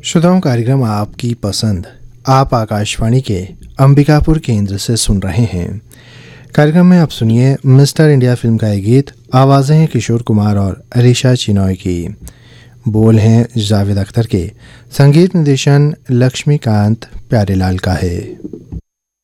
श्रोताओं, कार्यक्रम आपकी पसंद आप आकाशवाणी के अंबिकापुर केंद्र से सुन रहे हैं। कार्यक्रम में आप सुनिए मिस्टर इंडिया फिल्म का ये गीत। आवाज़ें हैं किशोर कुमार और अलीशा चिनॉय की, बोल हैं जावेद अख्तर के, संगीत निर्देशन लक्ष्मीकांत प्यारेलाल का है।